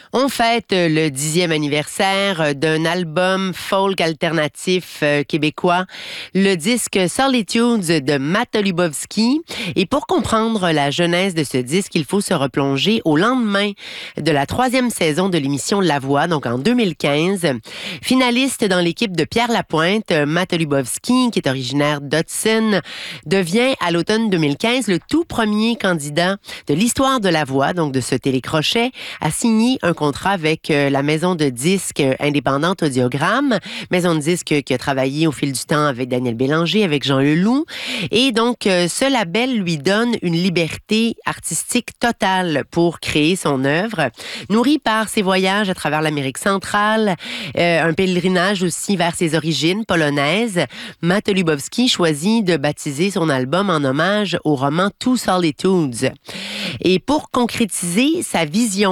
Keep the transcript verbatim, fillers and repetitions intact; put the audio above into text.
On fête le dixième anniversaire d'un album folk alternatif euh, québécois, le disque Solitudes de Matt Lubowski. Et pour comprendre la genèse de ce disque, il faut se replonger au lendemain de la troisième saison de l'émission La Voix, donc en deux mille quinze. Finaliste dans l'équipe de Pierre Lapointe, Matt Lubowski, qui est originaire d'Hudson, devient à l'automne deux mille quinze le tout premier candidat de l'histoire de La Voix, donc de ce télécrochet, à signer un contrat avec euh, la maison de disques indépendante Audiogramme, maison de disques qui a travaillé au fil du temps avec Daniel Bélanger, avec Jean Leloup. Et donc, euh, ce label lui donne une liberté artistique totale pour créer son œuvre, nourri par ses voyages à travers l'Amérique centrale, euh, un pèlerinage aussi vers ses origines polonaises. Matt Lubowski choisit de baptiser son album en hommage au roman Two Solitudes. Et pour concrétiser sa vision